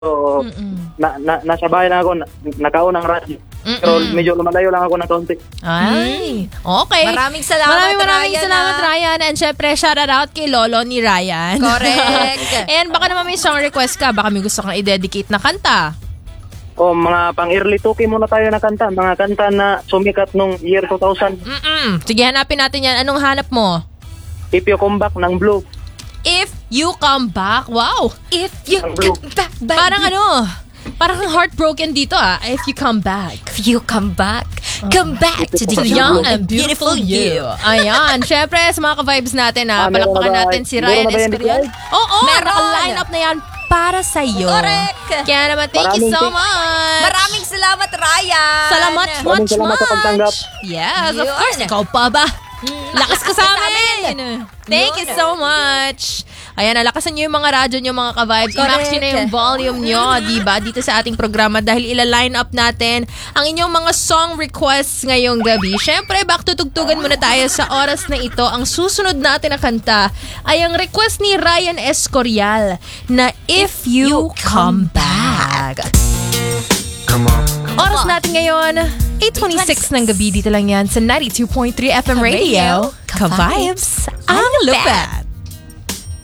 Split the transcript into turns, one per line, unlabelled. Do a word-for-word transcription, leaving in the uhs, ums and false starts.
Mm-mm.
na, na, nasa bahay lang ako, na, nakaon ng radyo. Pero
Mm-mm.
medyo lumalayo lang ako ng kaunti.
Ay, okay.
Maraming salamat,
Maraming maraming
Ryan,
salamat,
ah.
Ryan. And syempre, shout out kay Lolo ni Ryan.
Correct.
And baka naman may song request ka. Baka may gusto kang i-dedicate na kanta.
O mga pang-early two K muna tayo na kanta. Mga kanta na sumikat nung year two thousand.
Mm-mm. Sige, hanapin natin yan. Anong hanap mo?
If You Come Back ng Blue.
If You Come Back. Wow.
If you
Ang blue.
come back, baby.
Parang ano, parang kang heartbroken dito ah. If You Come Back.
If you come back, come back to the
To the
young and beautiful you.
Ayan. Syempre, sa mga ka-vibes natin ha,
Ah, meron
palakpakan
na ba?
natin si
Siguro
Ryan
na ba yan,
Escorial.
Nicole?
Oo,
Meron.
naka-line up na yan para sa'yo.
Correct.
Kaya naman, thank you
Maraming
so
thank-
much.
Maraming salamat, Ryan.
Salamat
Maraming
much,
salamat sa pagtanggap.
Yes, of
Yun.
course. Ikaw pa ba? Lakas ka sa amin. Thank you
Yun.
so much. Ayan, nalakasan nyo yung mga radyo nyo, mga ka-vibes. I-max
Correct.
nyo na yung volume nyo, diba? Dito sa ating programa dahil ila-line up natin ang inyong mga song requests ngayong gabi. Siyempre, back to tugtugan muna tayo sa oras na ito. Ang susunod natin na kanta ay ang request ni Ryan Escorial na If You Come Back.
Come on.
Oras natin ngayon, eight twenty-six ng gabi. Dito lang yan sa ninety-two point three F M Radio. Ka-vibes, ang lupa.